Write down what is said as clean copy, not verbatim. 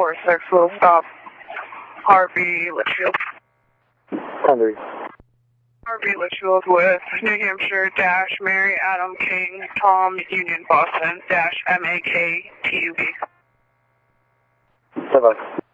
46 will stop Harvey Litchfield. Henry. Harvey Litchfield with New Hampshire dash Mary Adam King Tom Union Boston dash MAK TUB. Bye-bye.